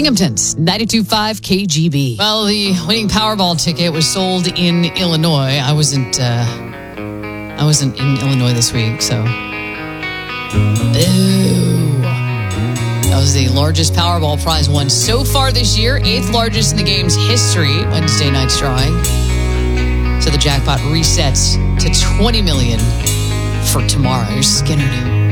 Binghamton's 92.5 KGB. Well, the winning Powerball ticket was sold in Illinois. I wasn't in Illinois this week, so boo. That was the largest Powerball prize won so far this year, 8th largest in the game's history. Wednesday night's drawing. So the jackpot resets to $20 million for tomorrow. You're Skinner.